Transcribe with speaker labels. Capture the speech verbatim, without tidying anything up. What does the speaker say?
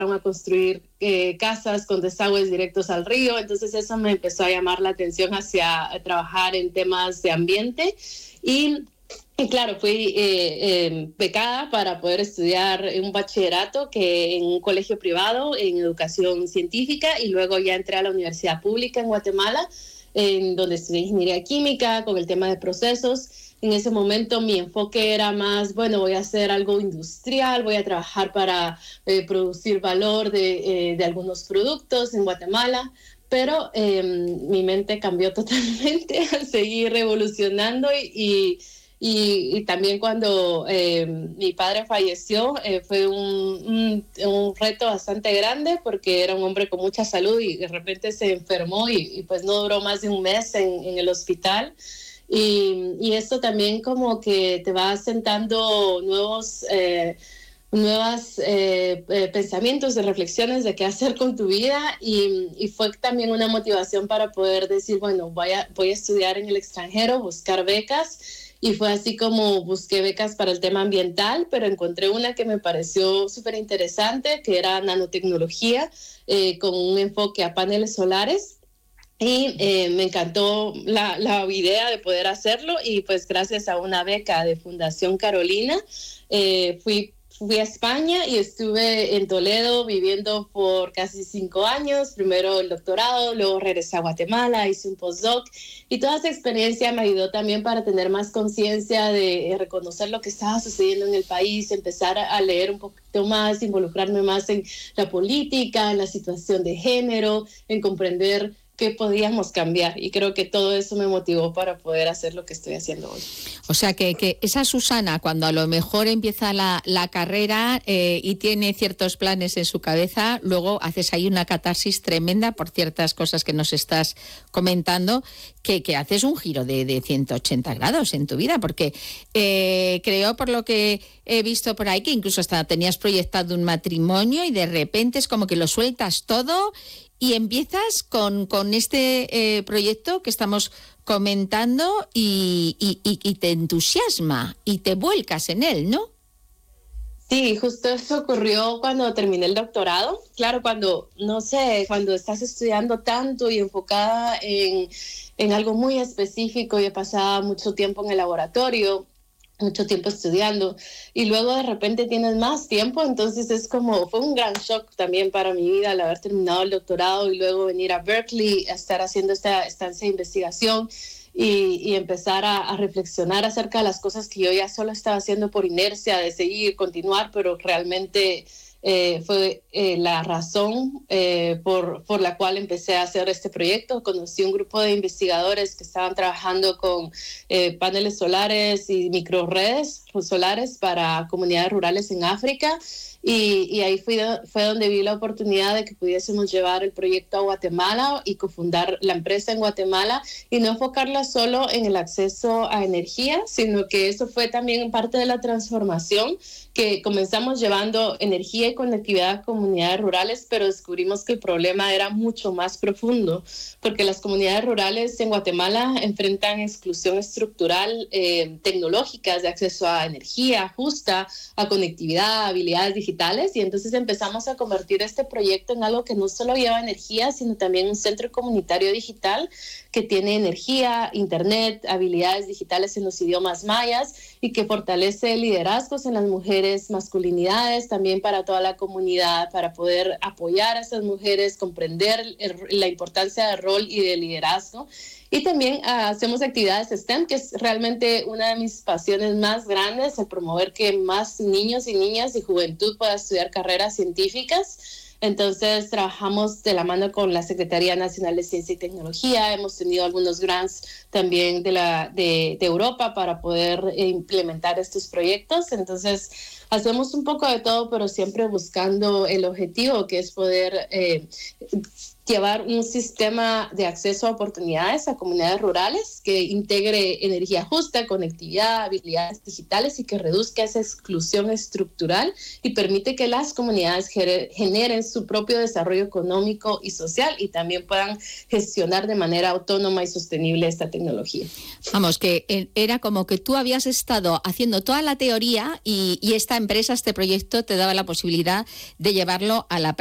Speaker 1: a construir eh, casas con desagües directos al río. Entonces eso me empezó a llamar la atención hacia trabajar en temas de ambiente. Y, y claro, fui eh, eh, becada para poder estudiar un bachillerato que en un colegio privado en educación científica, y luego ya entré a la universidad pública en Guatemala, en donde estudié ingeniería química con el tema de procesos. En ese momento mi enfoque era más, bueno, voy a hacer algo industrial, voy a trabajar para eh, producir valor de, eh, de algunos productos en Guatemala, pero eh, mi mente cambió totalmente al seguir evolucionando y, y, y también cuando eh, mi padre falleció eh, fue un, un, un reto bastante grande porque era un hombre con mucha salud y de repente se enfermó y, y pues no duró más de un mes en, en el hospital. Y, y esto también como que te va sentando nuevos, eh, nuevos eh, eh, pensamientos, de reflexiones de qué hacer con tu vida, y, y fue también una motivación para poder decir, bueno, voy a, voy a estudiar en el extranjero, buscar becas, y fue así como busqué becas para el tema ambiental, pero encontré una que me pareció súper interesante, que era nanotecnología, eh, con un enfoque a paneles solares. Y eh, me encantó la, la idea de poder hacerlo, y pues gracias a una beca de Fundación Carolina eh, fui, fui a España y estuve en Toledo viviendo por casi cinco años, primero el doctorado, luego regresé a Guatemala, hice un postdoc, y toda esa experiencia me ayudó también para tener más conciencia de reconocer lo que estaba sucediendo en el país, empezar a leer un poquito más, involucrarme más en la política, en la situación de género, en comprender qué podíamos cambiar, y creo que todo eso me motivó para poder hacer lo que estoy haciendo hoy.
Speaker 2: O sea que, que esa Susana, cuando a lo mejor empieza la, la carrera eh, y tiene ciertos planes en su cabeza, luego haces ahí una catarsis tremenda por ciertas cosas que nos estás comentando, que, que haces un giro de, de ciento ochenta grados en tu vida, porque eh, creo, por lo que he visto por ahí, que incluso hasta tenías proyectado un matrimonio y de repente es como que lo sueltas todo y empiezas con, con este eh, proyecto que estamos comentando y, y, y, y te entusiasma y te vuelcas en él, ¿no?
Speaker 1: Sí, justo eso ocurrió cuando terminé el doctorado. Claro, cuando, no sé, cuando estás estudiando tanto y enfocada en, en algo muy específico, y he pasado mucho tiempo en el laboratorio, mucho tiempo estudiando, y luego de repente tienes más tiempo, entonces es como, fue un gran shock también para mi vida al haber terminado el doctorado y luego venir a Berkeley a estar haciendo esta estancia de investigación y, y empezar a, a reflexionar acerca de las cosas que yo ya solo estaba haciendo por inercia, de seguir, continuar, pero realmente eh, fue eh, la razón eh, por, por la cual empecé a hacer este proyecto. Conocí un grupo de investigadores que estaban trabajando con eh, paneles solares y microredes solares para comunidades rurales en África, y, y ahí fui, fue donde vi la oportunidad de que pudiésemos llevar el proyecto a Guatemala y cofundar la empresa en Guatemala, y no enfocarla solo en el acceso a energía, sino que eso fue también parte de la transformación, que comenzamos llevando energía y conectividad a comunidades rurales, pero descubrimos que el problema era mucho más profundo, porque las comunidades rurales en Guatemala enfrentan exclusión estructural eh, tecnológicas de acceso a energía justa, a conectividad, habilidades digitales, y entonces empezamos a convertir este proyecto en algo que no solo lleva energía, sino también un centro comunitario digital que tiene energía, internet, habilidades digitales en los idiomas mayas, y que fortalece liderazgos en las mujeres, masculinidades también para toda la comunidad, para poder apoyar a esas mujeres, comprender el, la importancia del rol y del liderazgo. Y también uh, hacemos actividades STEM, que es realmente una de mis pasiones más grandes, el promover que más niños y niñas y juventud puedan estudiar carreras científicas. Entonces trabajamos de la mano con la Secretaría Nacional de Ciencia y Tecnología, hemos tenido algunos grants también de, la, de, de Europa para poder implementar estos proyectos. Entonces hacemos un poco de todo, pero siempre buscando el objetivo, que es poder eh, llevar un sistema de acceso a oportunidades a comunidades rurales que integre energía justa, conectividad, habilidades digitales, y que reduzca esa exclusión estructural y permite que las comunidades generen su propio desarrollo económico y social, y también puedan gestionar de manera autónoma y sostenible esta tecnología.
Speaker 2: Vamos, que era como que tú habías estado haciendo toda la teoría y, y esta empresa, este proyecto te daba la posibilidad de llevarlo a la